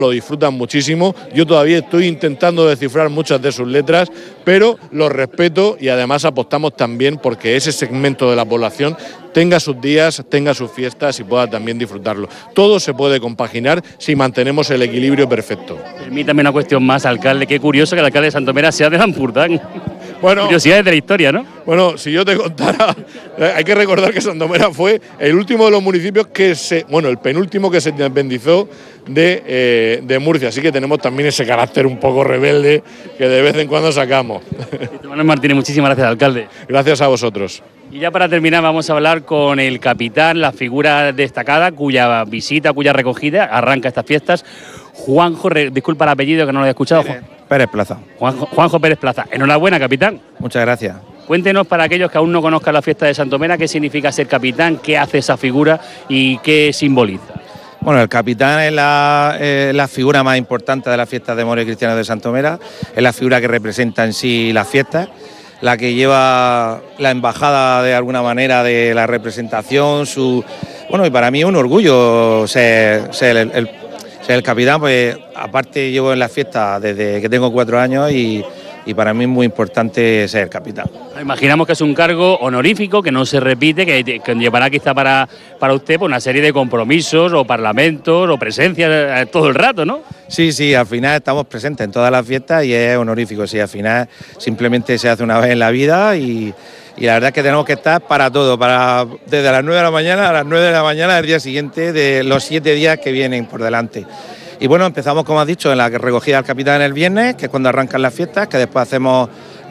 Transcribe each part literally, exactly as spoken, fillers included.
lo disfrutan muchísimo. Yo todavía estoy intentando descifrar muchas de sus letras, pero los respeto y además apostamos también porque ese segmento de la población tenga sus días, tenga sus fiestas y pueda también disfrutarlo. Todo se puede compaginar si mantenemos el equilibrio perfecto. Permítame una cuestión más, alcalde. Qué curioso que el alcalde de Santomera sea de Ampurdán. Bueno, curiosidades de la historia, ¿no? Bueno, si yo te contara, hay que recordar que Santomera fue el último de los municipios que se, bueno, el penúltimo que se independizó de, eh, de Murcia, así que tenemos también ese carácter un poco rebelde que de vez en cuando sacamos. Manuel Martínez, muchísimas gracias, alcalde. Gracias a vosotros. Y ya para terminar vamos a hablar con el capitán, la figura destacada cuya visita, cuya recogida arranca estas fiestas, Juanjo, disculpa el apellido que no lo había escuchado. Pérez, Pérez Plaza. Juanjo, Juanjo Pérez Plaza. Enhorabuena, capitán. Muchas gracias. Cuéntenos, para aquellos que aún no conozcan la fiesta de Santomera, qué significa ser capitán, qué hace esa figura y qué simboliza. Bueno, el capitán es la, eh, la figura más importante de las fiestas de moros y cristianos de Santomera, es la figura que representa en sí las fiestas, la que lleva la embajada de alguna manera de la representación, su bueno, y para mí es un orgullo ser, ser el, el, ser el capitán, pues aparte llevo en las fiestas desde que tengo cuatro años y, y para mí es muy importante ser el capitán. Imaginamos que es un cargo honorífico, que no se repite, que, que llevará quizá para, para usted pues, una serie de compromisos o parlamentos o presencias todo el rato, ¿no? Sí, sí, al final estamos presentes en todas las fiestas y es honorífico, sí, al final simplemente se hace una vez en la vida y, y la verdad es que tenemos que estar para todo, para desde las nueve de la mañana a las nueve de la mañana del día siguiente de los siete días que vienen por delante. Y bueno, empezamos, como has dicho, en la recogida del capitán el viernes, que es cuando arrancan las fiestas, que después hacemos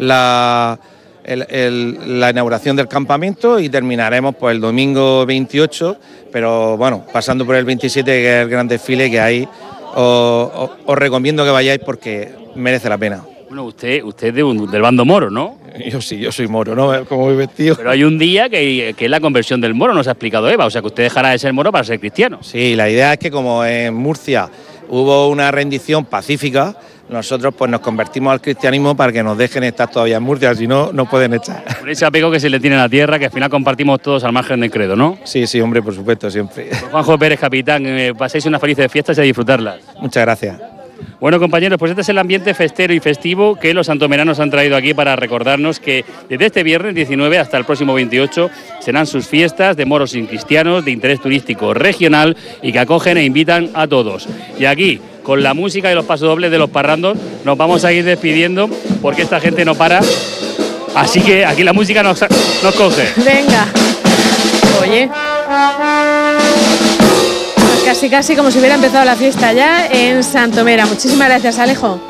la... El, el, la inauguración del campamento y terminaremos pues el domingo veintiocho, pero bueno, pasando por el veintisiete, que es el gran desfile, que ahí os, os, os recomiendo que vayáis porque merece la pena. Bueno, usted, usted es de un, del bando moro, ¿no? Yo sí, yo soy moro, ¿no? Como voy vestido. Pero hay un día que, que es la conversión del moro, nos ha explicado Eva, o sea que usted dejará de ser moro para ser cristiano. Sí, la idea es que como en Murcia hubo una rendición pacífica, nosotros pues nos convertimos al cristianismo para que nos dejen estar todavía en Murcia, si no, nos pueden echar. Por ese apego que se le tiene a la tierra, que al final compartimos todos al margen del credo, ¿no? Sí, sí, hombre, por supuesto, siempre. Pues Juanjo Pérez, capitán, eh, paséis unas felices fiestas y a disfrutarlas. Muchas gracias. Bueno, compañeros, pues este es el ambiente festero y festivo que los santomeranos han traído aquí para recordarnos que desde este viernes diecinueve hasta el próximo veintiocho serán sus fiestas de moros y cristianos de interés turístico regional y que acogen e invitan a todos. Y aquí, con la música y los pasodobles de los parrandos, nos vamos a ir despidiendo porque esta gente no para. Así que aquí la música nos, nos coge. Venga. Oye. Casi, casi como si hubiera empezado la fiesta ya en Santomera. Muchísimas gracias, Alejo.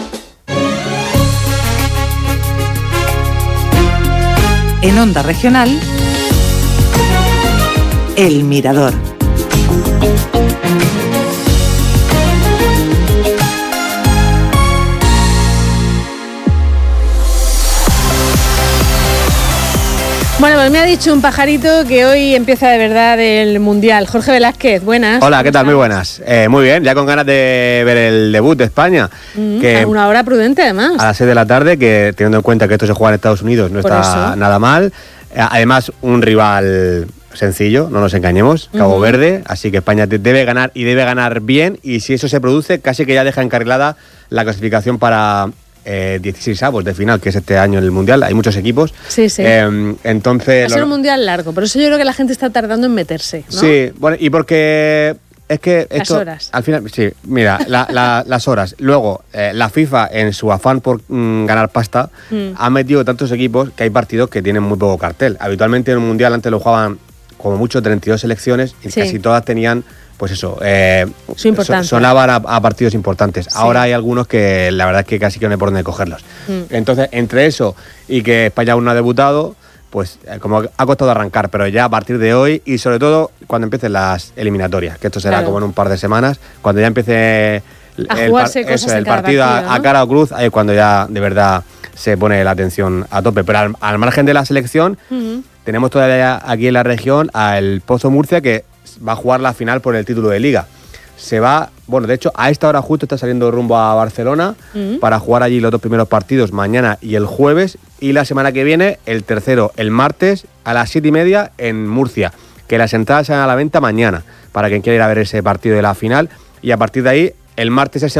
En Onda Regional, El Mirador. Bueno, pues me ha dicho un pajarito que hoy empieza de verdad el Mundial. Jorge Velázquez, buenas. Hola, ¿qué tal? Muy buenas. Eh, muy bien, ya con ganas de ver el debut de España. Mm, que a una hora prudente, además. A las seis de la tarde, que teniendo en cuenta que esto se juega en Estados Unidos, no Por está eso. nada mal. Eh, además, un rival sencillo, no nos engañemos, Cabo Uh-huh. Verde, así que España te- debe ganar y debe ganar bien, y si eso se produce, casi que ya deja encarrilada la clasificación para eh, dieciséis avos de final, que es este año en el Mundial. Hay muchos equipos. Sí, sí. Eh, entonces... Va a ser lo- un Mundial largo, por eso yo creo que la gente está tardando en meterse, ¿no? Sí, bueno, y porque es que Las esto, horas. al final, sí, mira, la- la- las horas. Luego, eh, la FIFA, en su afán por mm, ganar pasta, Mm. ha metido tantos equipos que hay partidos que tienen muy poco cartel. Habitualmente en un Mundial antes lo jugaban como mucho treinta y dos selecciones y Sí. casi todas tenían, pues eso, eh, Su importancia. so- sonaban a, a partidos importantes. Sí. Ahora hay algunos que la verdad es que casi que no hay por dónde cogerlos. Mm. Entonces, entre eso y que España aún no ha debutado, pues eh, como ha costado arrancar, pero ya a partir de hoy y sobre todo cuando empiecen las eliminatorias, que esto será Claro. como en un par de semanas, cuando ya empiece el, A el jugarse par- cosas eso, en el cada partido, a- partido, a, ¿no? cara o cruz, ahí es cuando ya de verdad se pone la atención a tope. Pero al, al margen de la selección, Ujú. tenemos todavía aquí en la región al Pozo Murcia, que va a jugar la final por el título de Liga. Se va, bueno, de hecho, a esta hora justo está saliendo rumbo a Barcelona Mm. para jugar allí los dos primeros partidos mañana y el jueves, y la semana que viene el tercero, el martes a las siete y media en Murcia, que las entradas se van a la venta mañana para quien quiera ir a ver ese partido de la final, y a partir de ahí el martes es